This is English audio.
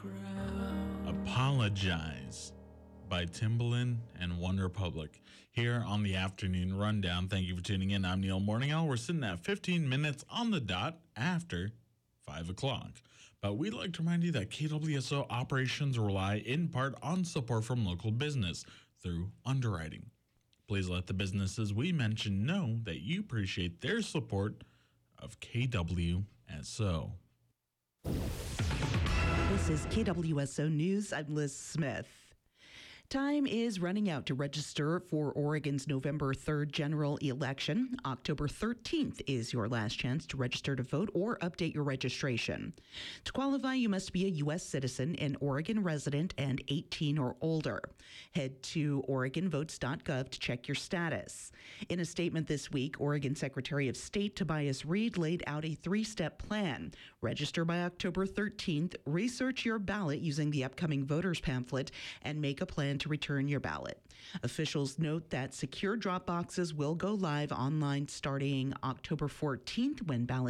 Apologize by Timbaland and One Republic here on the Afternoon Rundown. Thank you for tuning in. I'm Neil Morningow. We're sitting at 15 minutes on the dot after 5 o'clock. But we'd like to remind you that KWSO operations rely in part on support from local business through underwriting. Please let the businesses we mentioned know that you appreciate their support of KWSO. This is KWSO News. I'm Liz Smith. Time is running out to register for Oregon's November 3rd general election. October 13th is your last chance to register to vote or update your registration. To qualify, you must be a U.S. citizen, an Oregon resident, and 18 or older. Head to OregonVotes.gov to check your status. In a statement this week, Oregon Secretary of State Tobias Read laid out a three-step plan. Register by October 13th, research your ballot using the upcoming voters pamphlet, and make a plan to return your ballot. Officials note that secure drop boxes will go live online starting October 14th when ballots